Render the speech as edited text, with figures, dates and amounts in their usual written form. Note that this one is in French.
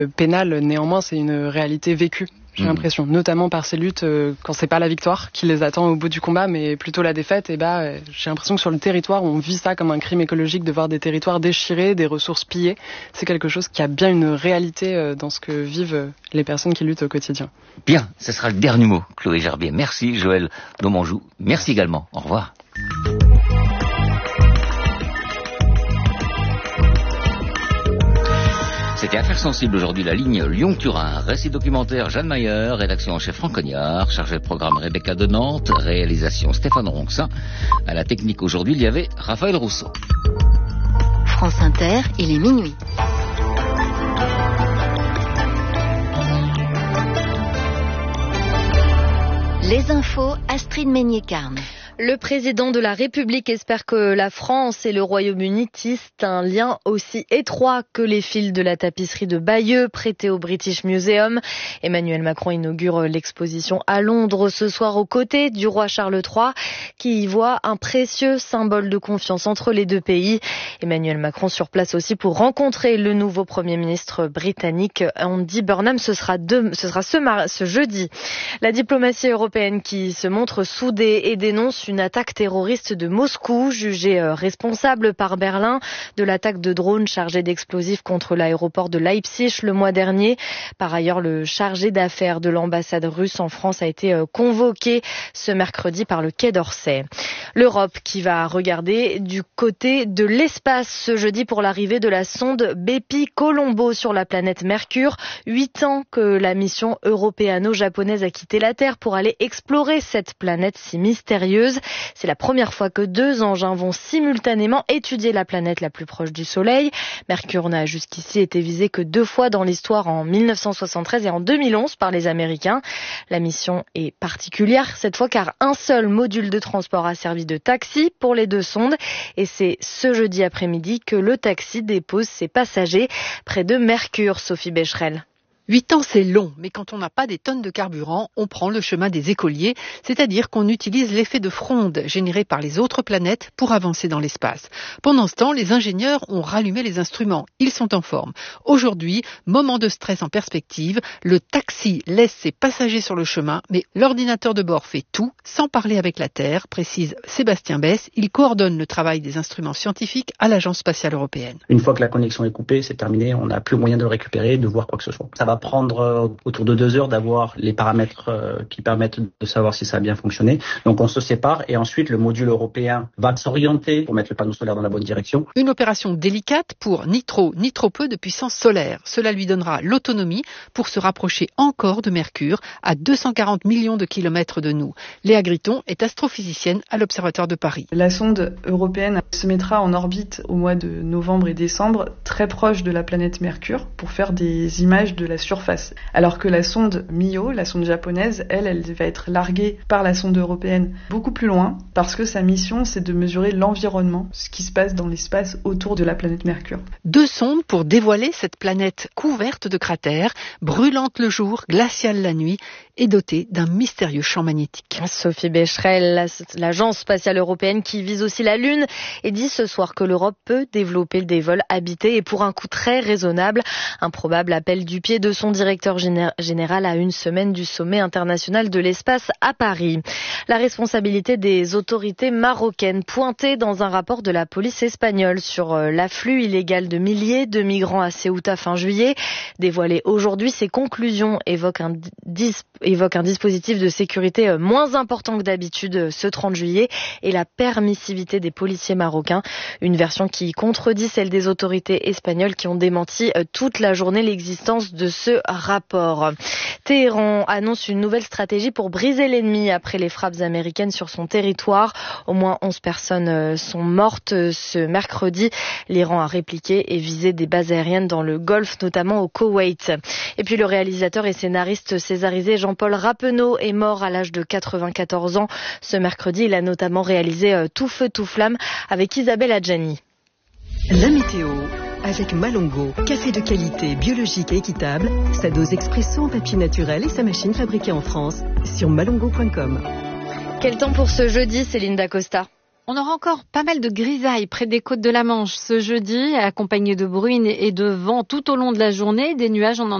pénal, néanmoins, c'est une réalité vécue. J'ai l'impression, notamment par ces luttes, quand c'est pas la victoire qui les attend au bout du combat, mais plutôt la défaite, j'ai l'impression que sur le territoire, on vit ça comme un crime écologique de voir des territoires déchirés, des ressources pillées. C'est quelque chose qui a bien une réalité dans ce que vivent les personnes qui luttent au quotidien. Bien, ce sera le dernier mot, Chloé Gerbier. Merci Joël Domanjou. Merci également. Au revoir. C'était Affaires sensibles aujourd'hui, la ligne Lyon-Turin. Récit documentaire Jeanne Mayer, rédaction en chef Franck Cognard, chargé de programme Rebecca de Nantes, réalisation Stéphane Ronxin. À la technique aujourd'hui, il y avait Raphaël Rousseau. France Inter, il est minuit. Les infos, Astrid Meignet-Carne. Le président de la République espère que la France et le Royaume-Uni tissent un lien aussi étroit que les fils de la tapisserie de Bayeux prêtée au British Museum. Emmanuel Macron inaugure l'exposition à Londres ce soir aux côtés du roi Charles III qui y voit un précieux symbole de confiance entre les deux pays. Emmanuel Macron sur place aussi pour rencontrer le nouveau Premier ministre britannique Andy Burnham. Ce sera ce jeudi. La diplomatie européenne qui se montre soudée et dénonce une attaque terroriste de Moscou, jugée responsable par Berlin de l'attaque de drones chargés d'explosifs contre l'aéroport de Leipzig le mois dernier. Par ailleurs, le chargé d'affaires de l'ambassade russe en France a été convoqué ce mercredi par le Quai d'Orsay. L'Europe qui va regarder du côté de l'espace ce jeudi pour l'arrivée de la sonde Bepi Colombo sur la planète Mercure. 8 ans que la mission européano-japonaise a quitté la Terre pour aller explorer cette planète si mystérieuse. C'est la première fois que 2 engins vont simultanément étudier la planète la plus proche du Soleil. Mercure n'a jusqu'ici été visé que 2 fois dans l'histoire, en 1973 et en 2011 par les Américains. La mission est particulière cette fois car un seul module de transport a servi de taxi pour les 2 sondes et c'est ce jeudi après-midi que le taxi dépose ses passagers près de Mercure. Sophie Becherel. 8 ans, c'est long, mais quand on n'a pas des tonnes de carburant, on prend le chemin des écoliers, c'est-à-dire qu'on utilise l'effet de fronde généré par les autres planètes pour avancer dans l'espace. Pendant ce temps, les ingénieurs ont rallumé les instruments. Ils sont en forme. Aujourd'hui, moment de stress en perspective, le taxi laisse ses passagers sur le chemin, mais l'ordinateur de bord fait tout, sans parler avec la Terre, précise Sébastien Besse. Il coordonne le travail des instruments scientifiques à l'Agence spatiale européenne. Une fois que la connexion est coupée, c'est terminé, on n'a plus moyen de le récupérer, de voir quoi que ce soit. Ça va prendre autour de 2 heures d'avoir les paramètres qui permettent de savoir si ça a bien fonctionné. Donc on se sépare et ensuite le module européen va s'orienter pour mettre le panneau solaire dans la bonne direction. Une opération délicate pour ni trop peu de puissance solaire. Cela lui donnera l'autonomie pour se rapprocher encore de Mercure à 240 millions de kilomètres de nous. Léa Gritton est astrophysicienne à l'Observatoire de Paris. La sonde européenne se mettra en orbite au mois de novembre et décembre, très proche de la planète Mercure, pour faire des images de la surface. Alors que la sonde MIO, la sonde japonaise, elle va être larguée par la sonde européenne beaucoup plus loin, parce que sa mission, c'est de mesurer l'environnement, ce qui se passe dans l'espace autour de la planète Mercure. 2 sondes pour dévoiler cette planète couverte de cratères, brûlante le jour, glaciale la nuit, et dotée d'un mystérieux champ magnétique. Sophie Becherel, l'Agence spatiale européenne qui vise aussi la Lune, et dit ce soir que l'Europe peut développer des vols habités et pour un coût très raisonnable. Un probable appel du pied de son directeur général à 1 semaine du sommet international de l'espace à Paris. La responsabilité des autorités marocaines pointée dans un rapport de la police espagnole sur l'afflux illégal de milliers de migrants à Ceuta fin juillet. Dévoilé aujourd'hui, ses conclusions évoquent un dispositif de sécurité moins important que d'habitude ce 30 juillet et la permissivité des policiers marocains. Une version qui contredit celle des autorités espagnoles qui ont démenti toute la journée l'existence de ce rapport. Téhéran annonce une nouvelle stratégie pour briser l'ennemi après les frappes américaines sur son territoire. Au moins 11 personnes sont mortes ce mercredi. L'Iran a répliqué et visé des bases aériennes dans le Golfe, notamment au Koweït. Et puis le réalisateur et scénariste césarisé Jean-Paul Rappeneau est mort à l'âge de 94 ans. Ce mercredi, il a notamment réalisé Tout feu, tout flamme avec Isabelle Adjani. La météo avec Malongo, café de qualité, biologique et équitable, sa dose expresso en papier naturel et sa machine fabriquée en France sur malongo.com. Quel temps pour ce jeudi, Céline Dacosta? On aura encore pas mal de grisailles près des côtes de la Manche ce jeudi, accompagnées de bruines et de vent tout au long de la journée. Des nuages, on en